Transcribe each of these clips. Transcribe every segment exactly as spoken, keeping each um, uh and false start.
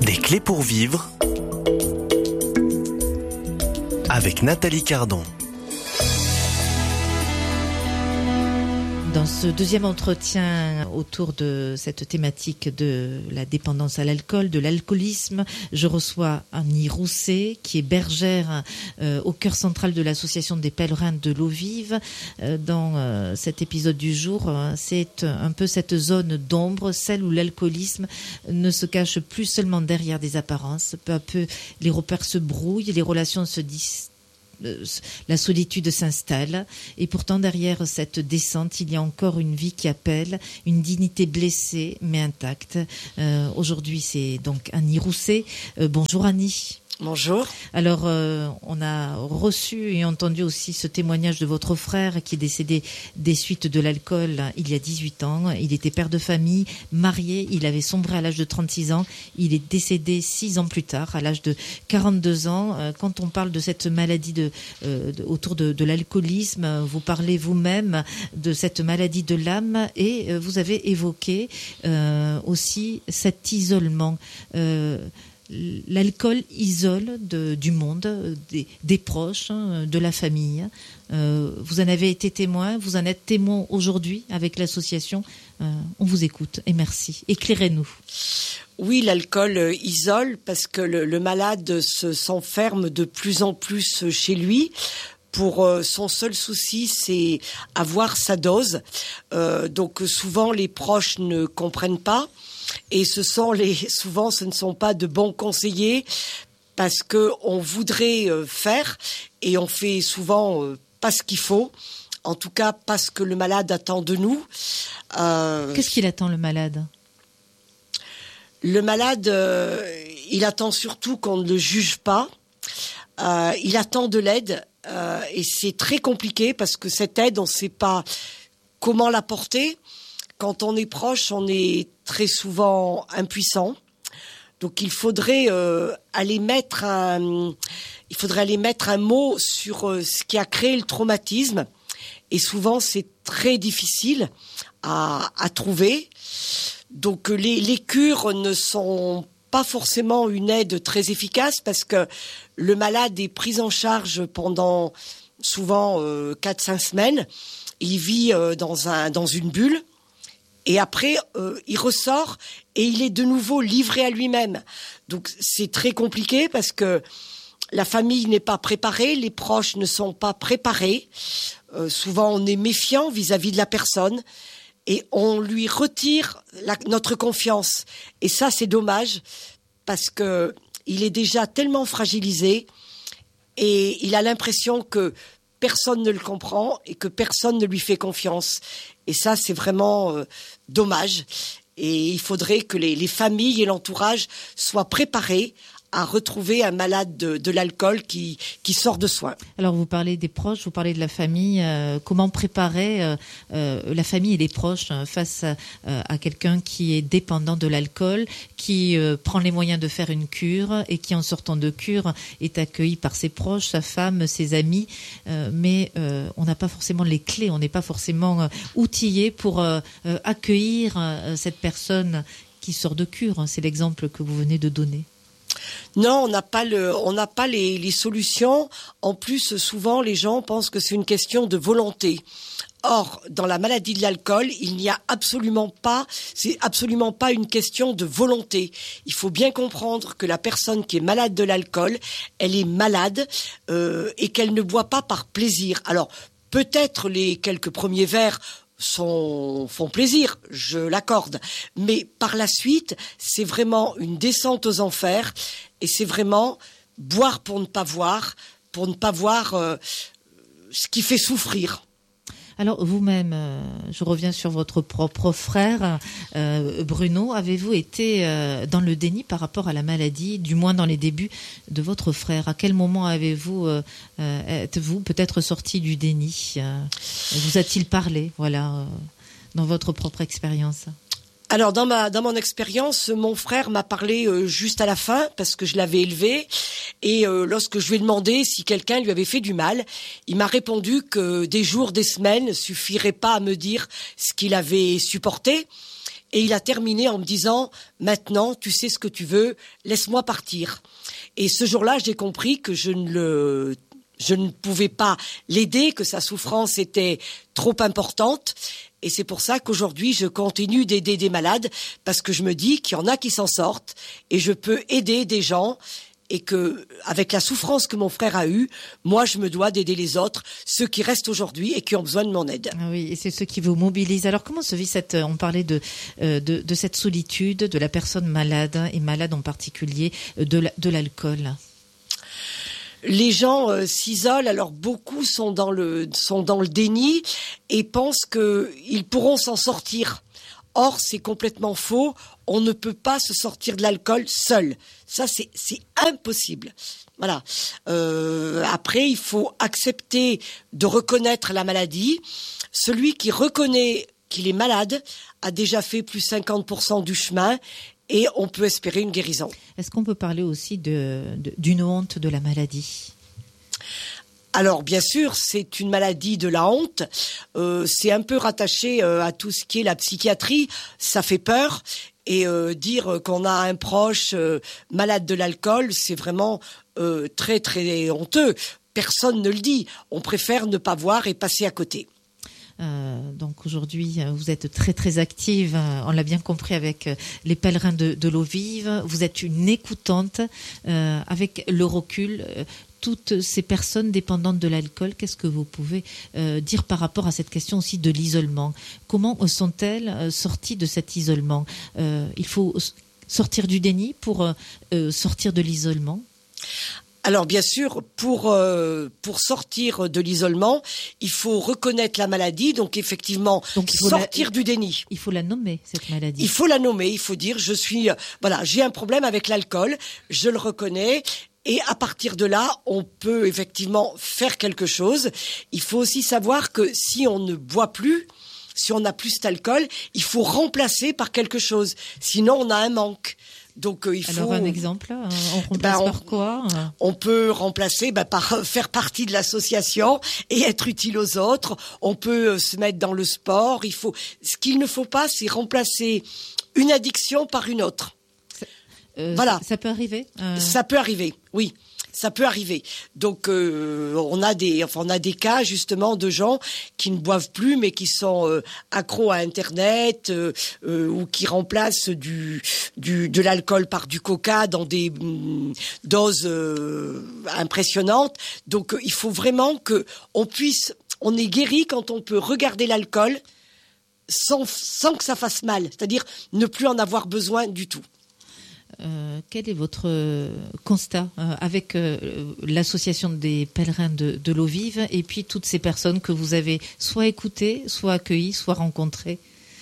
Des clés pour vivre avec Nathalie Cardon. Dans ce deuxième entretien autour de cette thématique de la dépendance à l'alcool, de l'alcoolisme, je reçois Annie Rousset, qui est bergère euh, au cœur central de l'association des pèlerins de l'eau vive. Euh, dans euh, cet épisode du jour, euh, c'est un peu cette zone d'ombre, celle où l'alcoolisme ne se cache plus seulement derrière des apparences. Peu à peu, les repères se brouillent, les relations se disent. La solitude s'installe et pourtant derrière cette descente il y a encore une vie qui appelle, une dignité blessée mais intacte. Euh, aujourd'hui c'est donc Annie Rousset. Euh, bonjour Annie. Bonjour. Alors, euh, on a reçu et entendu aussi ce témoignage de votre frère qui est décédé des suites de l'alcool il y a dix-huit ans. Il était père de famille, marié, il avait sombré à l'âge de trente-six ans. Il est décédé six ans plus tard, à l'âge de quarante-deux ans. Euh, quand on parle de cette maladie de, euh, de, autour de, de l'alcoolisme, vous parlez vous-même de cette maladie de l'âme et euh, vous avez évoqué euh, aussi cet isolement. Euh, L'alcool isole de, du monde, des, des proches, de la famille. Euh, vous en avez été témoin, vous en êtes témoin aujourd'hui avec l'association. Euh, on vous écoute et merci. Éclairez-nous. Oui, l'alcool isole parce que le, le malade se, s'enferme de plus en plus chez lui. Pour euh, son seul souci, c'est avoir sa dose. Euh, donc souvent, les proches ne comprennent pas. Et ce sont les, souvent, ce ne sont pas de bons conseillers parce que on voudrait euh, faire et on fait souvent euh, pas ce qu'il faut. En tout cas, pas ce que le malade attend de nous. Euh, Qu'est-ce qu'il attend, le malade ? Le malade, euh, il attend surtout qu'on ne le juge pas. Euh, il attend de l'aide euh, et c'est très compliqué parce que cette aide, on ne sait pas comment l'apporter. Quand on est proche, on est très souvent impuissant. Donc il faudrait euh, aller mettre un, il faudrait aller mettre un mot sur euh, ce qui a créé le traumatisme. Et souvent c'est très difficile à, à trouver. Donc les, les cures ne sont pas forcément une aide très efficace parce que le malade est pris en charge pendant souvent euh, quatre cinq semaines. Il vit euh, dans un dans une bulle. Et après, euh, il ressort et il est de nouveau livré à lui-même. Donc c'est très compliqué parce que la famille n'est pas préparée, les proches ne sont pas préparés. Euh, souvent, on est méfiant vis-à-vis de la personne et on lui retire la, notre confiance. Et ça, c'est dommage parce que il est déjà tellement fragilisé et il a l'impression que personne ne le comprend et que personne ne lui fait confiance. Et ça, c'est vraiment euh, dommage. Et il faudrait que les, les familles et l'entourage soient préparés à retrouver un malade de, de l'alcool qui, qui sort de soins. Alors, vous parlez des proches, vous parlez de la famille. Euh, comment préparer euh, euh, la famille et les proches euh, face à, euh, à quelqu'un qui est dépendant de l'alcool, qui euh, prend les moyens de faire une cure et qui, en sortant de cure, est accueilli par ses proches, sa femme, ses amis. Euh, mais euh, on n'a pas forcément les clés, on n'est pas forcément euh, outillé pour euh, euh, accueillir euh, cette personne qui sort de cure. C'est l'exemple que vous venez de donner. Non, on n'a pas le, on n'a pas les, les solutions. En plus, souvent, les gens pensent que c'est une question de volonté. Or, dans la maladie de l'alcool, il n'y a absolument pas, c'est absolument pas une question de volonté. Il faut bien comprendre que la personne qui est malade de l'alcool, elle est malade euh, et qu'elle ne boit pas par plaisir. Alors, peut-être les quelques premiers verres Sont, font plaisir, je l'accorde. Mais par la suite, c'est vraiment une descente aux enfers et c'est vraiment boire pour ne pas voir, pour ne pas voir euh, ce qui fait souffrir. Alors vous-même, euh, je reviens sur votre propre frère, euh, Bruno. Avez-vous été euh, dans le déni par rapport à la maladie, du moins dans les débuts de votre frère ? À quel moment avez-vous, euh, euh, êtes-vous peut-être sorti du déni ? euh, Vous a-t-il parlé, voilà, euh, dans votre propre expérience ? Alors dans ma dans mon expérience, mon frère m'a parlé euh, juste à la fin parce que je l'avais élevé et euh, lorsque je lui ai demandé si quelqu'un lui avait fait du mal, il m'a répondu que des jours, des semaines suffiraient pas à me dire ce qu'il avait supporté Et il a terminé en me disant « Maintenant, tu sais ce que tu veux, laisse-moi partir ». Et ce jour-là, j'ai compris que je ne le... Je ne pouvais pas l'aider, que sa souffrance était trop importante. Et c'est pour ça qu'aujourd'hui, je continue d'aider des malades, parce que je me dis qu'il y en a qui s'en sortent, et je peux aider des gens, et que, avec la souffrance que mon frère a eue, moi, je me dois d'aider les autres, ceux qui restent aujourd'hui et qui ont besoin de mon aide. Ah oui, et c'est ceux qui vous mobilisent. Alors, comment se vit cette, on parlait de, de, de cette solitude, de la personne malade, et malade en particulier, de, la, de l'alcool? Les gens euh, s'isolent, alors beaucoup sont dans le sont dans le déni et pensent que ils pourront s'en sortir. Or, c'est complètement faux. On ne peut pas se sortir de l'alcool seul. Ça, c'est c'est impossible. Voilà. Euh, après, il faut accepter de reconnaître la maladie. Celui qui reconnaît qu'il est malade a déjà fait plus cinquante pour cent du chemin. Et on peut espérer une guérison. Est-ce qu'on peut parler aussi de, de, d'une honte de la maladie ? Alors bien sûr, c'est une maladie de la honte. Euh, c'est un peu rattaché euh, à tout ce qui est la psychiatrie. Ça fait peur. Et euh, dire qu'on a un proche euh, malade de l'alcool, c'est vraiment euh, très très honteux. Personne ne le dit. On préfère ne pas voir et passer à côté. Euh, donc aujourd'hui, vous êtes très très active, on l'a bien compris avec les pèlerins de, de l'eau vive. Vous êtes une écoutante euh, avec le recul. Euh, toutes ces personnes dépendantes de l'alcool, qu'est-ce que vous pouvez euh, dire par rapport à cette question aussi de l'isolement ? Comment sont-elles sorties de cet isolement ? euh, Il faut sortir du déni pour euh, sortir de l'isolement ? Alors bien sûr, pour euh, pour sortir de l'isolement, il faut reconnaître la maladie, donc effectivement donc, sortir la, du déni. Il faut la nommer, cette maladie. Il faut la nommer, il faut dire je suis voilà, j'ai un problème avec l'alcool, je le reconnais. Et à partir de là, on peut effectivement faire quelque chose. Il faut aussi savoir que si on ne boit plus, si on n'a plus cet alcool, il faut remplacer par quelque chose. Sinon, on a un manque. Donc euh, il faut. Alors un exemple, on remplace ben, on, par quoi ? On peut remplacer ben, par faire partie de l'association et être utile aux autres. On peut se mettre dans le sport. Il faut. Ce qu'il ne faut pas, c'est remplacer une addiction par une autre. Euh, voilà. Ça, ça peut arriver. Euh... Ça peut arriver. Oui. Ça peut arriver. Donc euh, on a des, enfin on a des cas justement de gens qui ne boivent plus mais qui sont euh, accros à Internet euh, euh, ou qui remplacent du, du de l'alcool par du coca dans des mm, doses euh, impressionnantes. Donc euh, il faut vraiment que on puisse, on est guéri quand on peut regarder l'alcool sans sans que ça fasse mal, c'est-à-dire ne plus en avoir besoin du tout. Euh, quel est votre constat euh, avec euh, l'association des pèlerins de, de l'eau vive et puis toutes ces personnes que vous avez soit écoutées, soit accueillies, soit rencontrées ?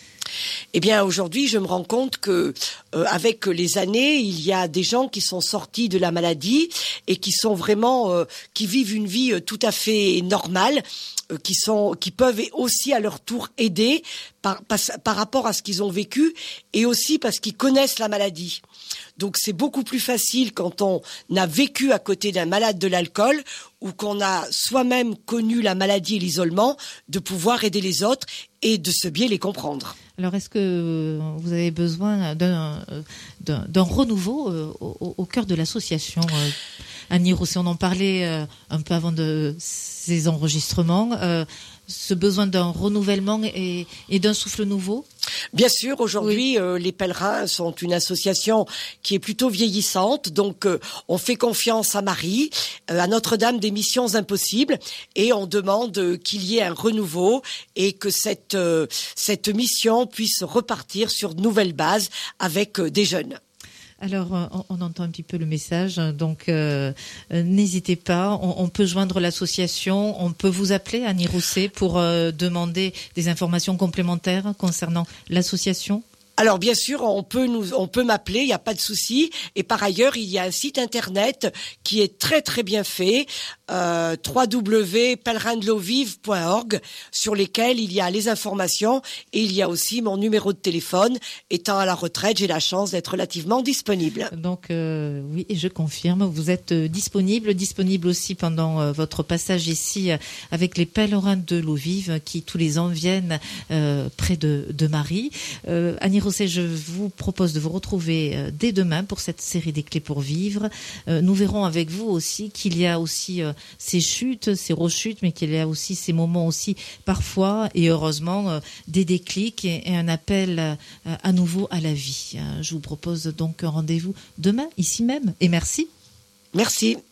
Eh bien, aujourd'hui, je me rends compte que, euh, avec les années, il y a des gens qui sont sortis de la maladie et qui sont vraiment, euh, qui vivent une vie euh, tout à fait normale, euh, qui sont, qui peuvent aussi à leur tour aider par, par, par rapport à ce qu'ils ont vécu et aussi parce qu'ils connaissent la maladie. Donc c'est beaucoup plus facile quand on a vécu à côté d'un malade de l'alcool ou qu'on a soi-même connu la maladie et l'isolement, de pouvoir aider les autres et de se bien les comprendre. Alors est-ce que vous avez besoin d'un, d'un, d'un renouveau au, au cœur de l'association ? Annie Rousset, on en parlait un peu avant de ces enregistrements. Euh, ce besoin d'un renouvellement et, et d'un souffle nouveau ? Bien sûr, aujourd'hui, oui. euh, les pèlerins sont une association qui est plutôt vieillissante, donc euh, on fait confiance à Marie, euh, à Notre-Dame des Missions Impossibles, et on demande euh, qu'il y ait un renouveau et que cette euh, cette mission puisse repartir sur de nouvelles bases avec euh, des jeunes. Alors, on, on entend un petit peu le message, donc euh, euh, n'hésitez pas, on, on peut joindre l'association, on peut vous appeler, Annie Rousset, pour euh, demander des informations complémentaires concernant l'association. Alors bien sûr, on peut nous, on peut m'appeler, il n'y a pas de souci. Et par ailleurs, il y a un site internet qui est très très bien fait, euh, w w w point pèlerin de l'eau vive point org, sur lesquels il y a les informations et il y a aussi mon numéro de téléphone. Étant à la retraite, j'ai la chance d'être relativement disponible. Donc euh, oui, je confirme, vous êtes disponible, disponible aussi pendant euh, votre passage ici euh, avec les pèlerins de l'eau vive qui tous les ans viennent euh, près de, de Marie. Euh, Annie Rosset, je vous propose de vous retrouver euh, dès demain pour cette série des clés pour vivre. Euh, nous verrons avec vous aussi qu'il y a aussi euh, ces chutes, ces rechutes, mais qu'il y a aussi ces moments aussi parfois et heureusement euh, des déclics et, et un appel euh, à nouveau à la vie. Euh, je vous propose donc un rendez-vous demain ici même et merci. Merci.